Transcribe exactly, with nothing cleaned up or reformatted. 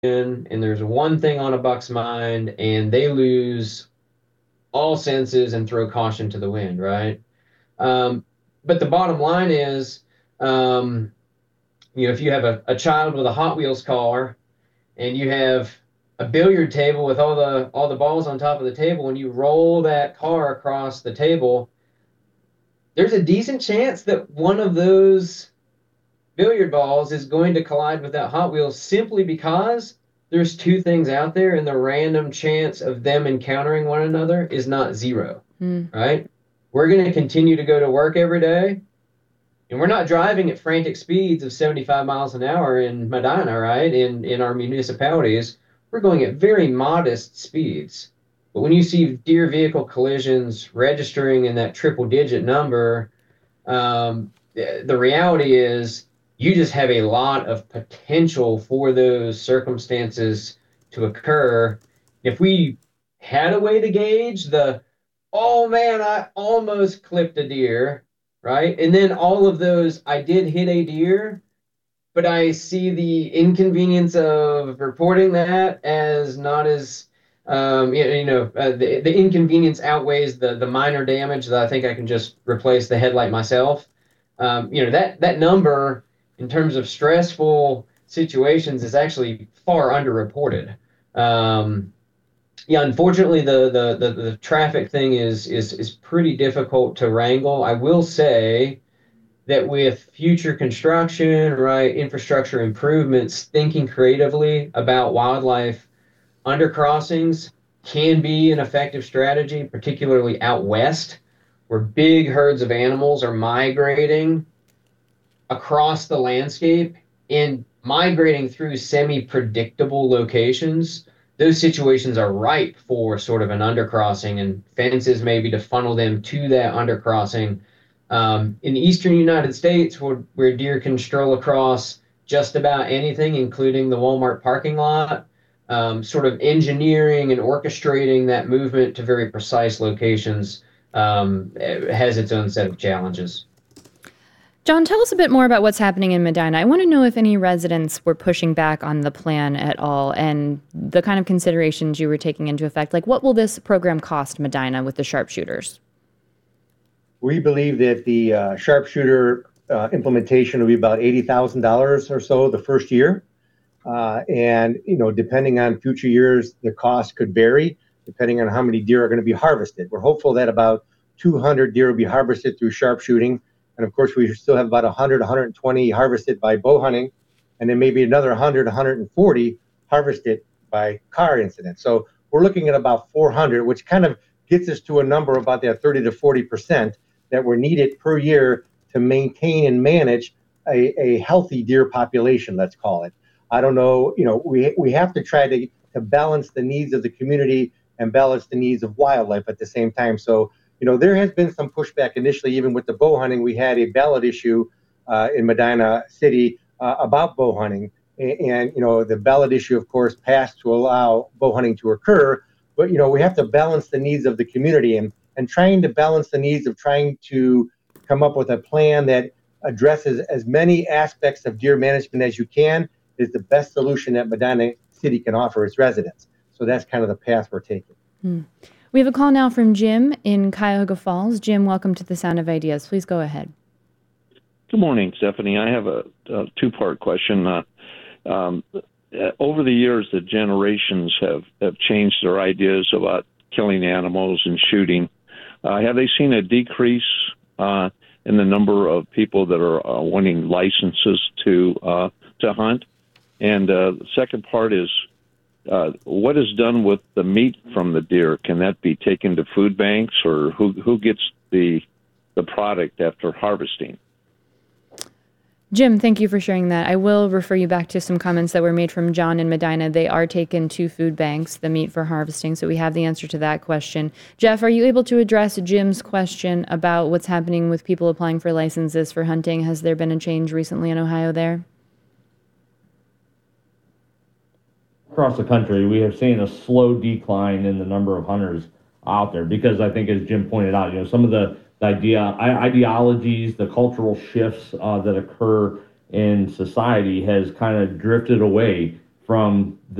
and there's one thing on a buck's mind, and they lose all senses and throw caution to the wind, right? Um, but the bottom line is, um, you know, if you have a, a child with a Hot Wheels car and you have a billiard table with all the all the balls on top of the table, and you roll that car across the table, there's a decent chance that one of those billiard balls is going to collide with that Hot Wheels simply because there's two things out there and the random chance of them encountering one another is not zero, Mm. right? We're going to continue to go to work every day, and we're not driving at frantic speeds of seventy-five miles an hour in Medina, right? In in our municipalities, we're going at very modest speeds. But when you see deer vehicle collisions registering in that triple digit number, um, the, the reality is you just have a lot of potential for those circumstances to occur. If we had a way to gauge the, oh man, I almost clipped a deer, right? And then all of those, I did hit a deer, but I see the inconvenience of reporting that as not as um, you, you know uh, the, the inconvenience outweighs the the minor damage that I think I can just replace the headlight myself. Um, you know that that number in terms of stressful situations is actually far underreported. Um, yeah, unfortunately, the, the the the traffic thing is is is pretty difficult to wrangle. I will say that with future construction, right, infrastructure improvements, thinking creatively about wildlife undercrossings can be an effective strategy, particularly out west, where big herds of animals are migrating across the landscape and migrating through semi-predictable locations. Those situations are ripe for sort of an undercrossing and fences maybe to funnel them to that undercrossing. Um, in the eastern United States, where, where deer can stroll across just about anything, including the Walmart parking lot, um, sort of engineering and orchestrating that movement to very precise locations um, has its own set of challenges. John, tell us a bit more about what's happening in Medina. I want to know if any residents were pushing back on the plan at all and the kind of considerations you were taking into effect. Like, what will this program cost Medina with the sharpshooters? We believe that the uh, sharpshooter uh, implementation will be about eighty thousand dollars or so the first year. Uh, and, you know, depending on future years, the cost could vary depending on how many deer are going to be harvested. We're hopeful that about two hundred deer will be harvested through sharpshooting. And of course, we still have about one hundred, one hundred twenty harvested by bow hunting, and then maybe another one hundred, one hundred forty harvested by car incidents. So we're looking at about four hundred, which kind of gets us to a number about that thirty to forty percent that were needed per year to maintain and manage a, a healthy deer population, let's call it. I don't know, you know, we we have to try to, to balance the needs of the community and balance the needs of wildlife at the same time. So, you know, there has been some pushback initially, even with the bow hunting. We had a ballot issue uh, in Medina City uh, about bow hunting. And, and, you know, the ballot issue, of course, passed to allow bow hunting to occur. But, you know, we have to balance the needs of the community and, and trying to balance the needs of trying to come up with a plan that addresses as many aspects of deer management as you can is the best solution that Medina City can offer its residents. So that's kind of the path we're taking. Hmm. We have a call now from Jim in Cuyahoga Falls. Jim, welcome to the Sound of Ideas. Please go ahead. Good morning, Stephanie. I have a, a two-part question. Uh, um, over the years, the generations have, have changed their ideas about killing animals and shooting. Uh, have they seen a decrease uh, in the number of people that are uh, wanting licenses to uh, to hunt? And uh, the second part is, uh, what is done with the meat from the deer? Can that be taken to food banks, or who who gets the the product after harvesting? Jim, thank you for sharing that. I will refer you back to some comments that were made from John in Medina. They are taken to food banks, the meat for harvesting, so we have the answer to that question. Jeff, are you able to address Jim's question about what's happening with people applying for licenses for hunting? Has there been a change recently in Ohio there? Across the country, we have seen a slow decline in the number of hunters out there because I think, as Jim pointed out, you know, some of the The idea, ideologies, the cultural shifts uh, that occur in society has kind of drifted away from